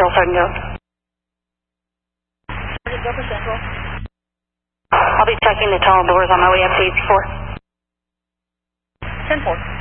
Central, Sergeant Jones. Sergeant, go for Central. I'll be checking the tunnel doors on my way up to 84. 10-4.